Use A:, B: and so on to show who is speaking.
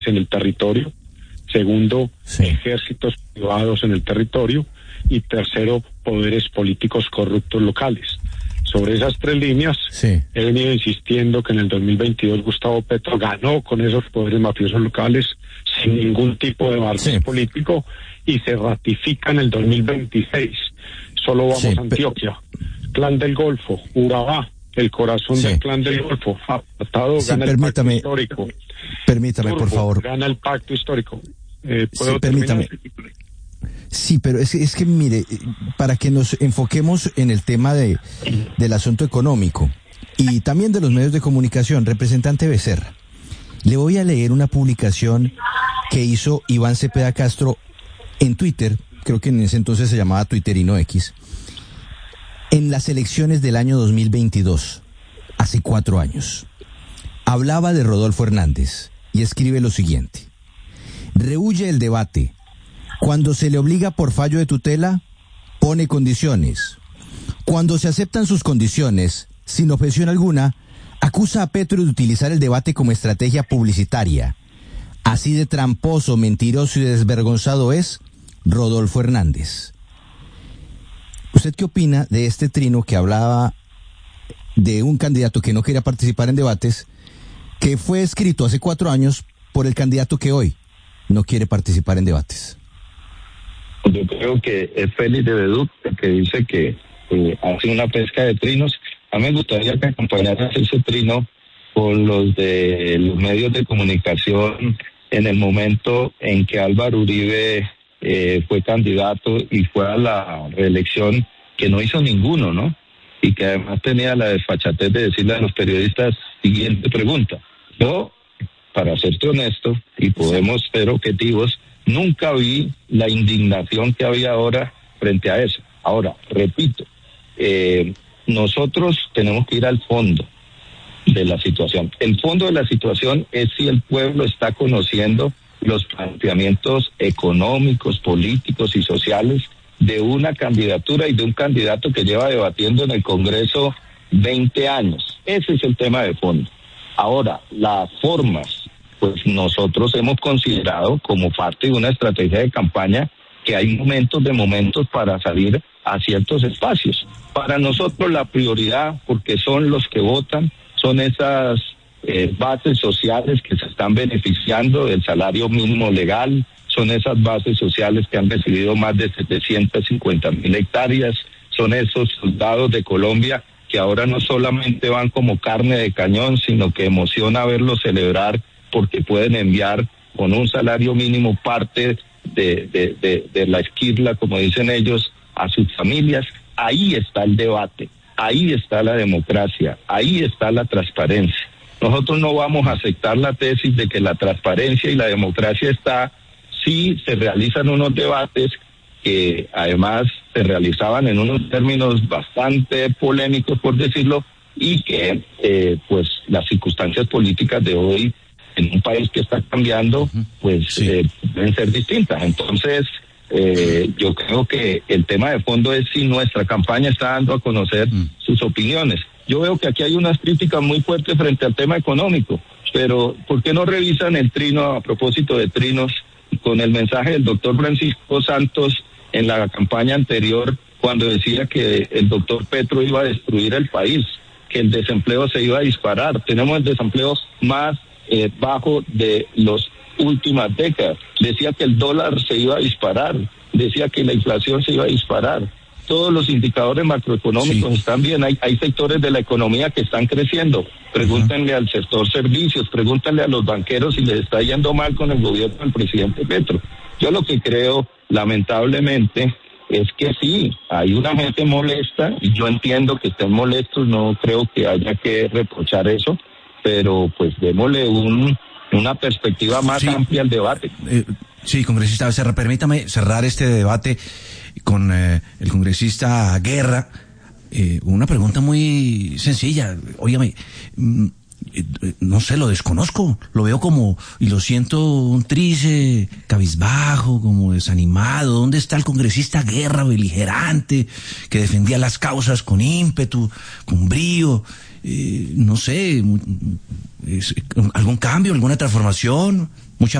A: en el territorio. Segundo,
B: sí,
A: ejércitos privados en el territorio. Y tercero, poderes políticos corruptos locales. Sobre esas tres líneas,
B: sí,
A: he venido insistiendo que en el 2022 Gustavo Petro ganó con esos poderes mafiosos locales sin ningún tipo de margen
B: sí,
A: político y se ratifica en el 2026. Solo vamos
B: sí,
A: a Antioquia, Clan del Golfo, Urabá, el corazón
B: sí.
A: del Clan del Golfo, apartado,
B: Sí,
A: gana el pacto
B: permítame,
A: histórico.
B: por
A: Turbo,
B: favor.
A: gana el pacto histórico.
B: Sí,
A: ¿Puedo
B: permítame.
A: terminar?
B: Sí, pero es que mire, para que nos enfoquemos en el tema del asunto económico y también de los medios de comunicación, representante Becerra, le voy a leer una publicación que hizo Iván Cepeda Castro en Twitter, creo que en ese entonces se llamaba Twitter y no X, en las elecciones del año 2022, hace 4 años. Hablaba de Rodolfo Hernández y escribe lo siguiente: rehuye el debate. Cuando se le obliga por fallo de tutela, pone condiciones. Cuando se aceptan sus condiciones, sin objeción alguna, acusa a Petro de utilizar el debate como estrategia publicitaria. Así de tramposo, mentiroso y desvergonzado es Rodolfo Hernández. ¿Usted qué opina de este trino que hablaba de un candidato que no quería participar en debates, que fue escrito hace 4 años por el candidato que hoy no quiere participar en debates?
C: Yo creo que es Félix de Bedú que dice que hace una pesca de trinos. A mí me gustaría que acompañaras ese trino con los de los medios de comunicación en el momento en que Álvaro Uribe fue candidato y fue a la reelección, que no hizo ninguno, ¿no? Y que además tenía la desfachatez de decirle a los periodistas, siguiente pregunta. Yo, para serte honesto, y podemos ser objetivos, nunca vi la indignación que había ahora frente a eso. Ahora, repito, nosotros tenemos que ir al fondo de la situación. El fondo de la situación es si el pueblo está conociendo los planteamientos económicos, políticos y sociales de una candidatura y de un candidato que lleva debatiendo en el Congreso 20 años. Ese es el tema de fondo. Ahora, las formas, pues nosotros hemos considerado como parte de una estrategia de campaña que hay momentos para salir a ciertos espacios. Para nosotros la prioridad, porque son los que votan, son esas bases sociales que se están beneficiando del salario mínimo legal, son esas bases sociales que han recibido más de 750,000 hectáreas, son esos soldados de Colombia que ahora no solamente van como carne de cañón, sino que emociona verlos celebrar porque pueden enviar con un salario mínimo parte de la esquirla, como dicen ellos, a sus familias. Ahí está el debate, ahí está la democracia, ahí está la transparencia. Nosotros no vamos a aceptar la tesis de que la transparencia y la democracia está si se realizan unos debates que además se realizaban en unos términos bastante polémicos, por decirlo, y que pues las circunstancias políticas de hoy en un país que está cambiando, pues sí, deben ser distintas. Entonces, yo creo que el tema de fondo es si nuestra campaña está dando a conocer sus opiniones. Yo veo que aquí hay unas críticas muy fuertes frente al tema económico, pero ¿por qué no revisan el trino a propósito de trinos con el mensaje del doctor Francisco Santos en la campaña anterior, cuando decía que el doctor Petro iba a destruir el país, que el desempleo se iba a disparar? Tenemos el desempleo más bajo de las últimas décadas. Decía que el dólar se iba a disparar, decía que la inflación se iba a disparar. Todos los indicadores macroeconómicos están bien. Hay sectores de la economía que están creciendo. Pregúntenle al sector servicios, pregúntenle a los banqueros si les está yendo mal con el gobierno del presidente Petro. Yo lo que creo, lamentablemente, es que sí, hay una gente molesta, y yo entiendo que estén molestos, no creo que haya que reprochar eso, pero pues démosle una perspectiva más amplia al debate.
D: Sí, congresista Becerra, permítame cerrar este debate con el congresista Guerra. Una pregunta muy sencilla. Óigame, no sé, lo desconozco, lo veo como, y lo siento, un triste, cabizbajo, como desanimado. ¿Dónde está el congresista Guerra, beligerante, que defendía las causas con ímpetu, con brío? No sé, algún cambio, alguna transformación.